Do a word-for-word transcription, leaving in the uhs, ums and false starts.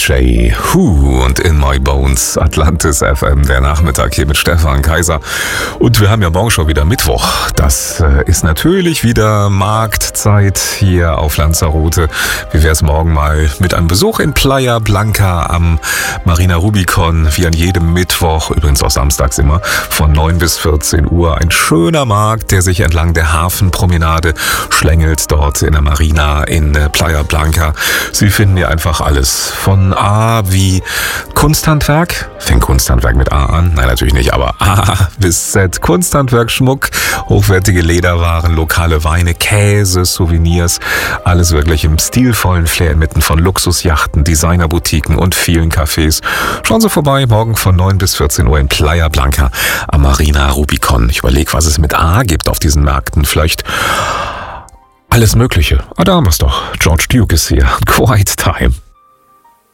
J. Who und In My Bones, Atlantis F M, der Nachmittag hier mit Stefan Kaiser. Und wir haben ja morgen schon wieder Mittwoch. Das ist natürlich wieder Marktzeit hier auf Lanzarote. Wie wäre es morgen mal mit einem Besuch in Playa Blanca am Marina Rubicon, wie an jedem Mittwoch, übrigens auch samstags immer, von neun bis vierzehn Uhr. Ein schöner Markt, der sich entlang der Hafenpromenade schlängelt, dort in der Marina in Playa Blanca. Sie finden hier einfach alles. Von A wie Kunsthandwerk, fängt Kunsthandwerk mit A an? Nein, natürlich nicht, aber A bis Z. Kunsthandwerk, Schmuck, hochwertige Lederwaren, lokale Weine, Käse, Souvenirs, alles wirklich im stilvollen Flair inmitten von Luxusjachten, Designerboutiquen und vielen Cafés. Schauen Sie vorbei, morgen von neun bis vierzehn Uhr in Playa Blanca am Marina Rubicon. Ich überlege, was es mit A gibt auf diesen Märkten. Vielleicht alles Mögliche. Ah, da haben wir es doch. George Duke ist hier. Quiet Time.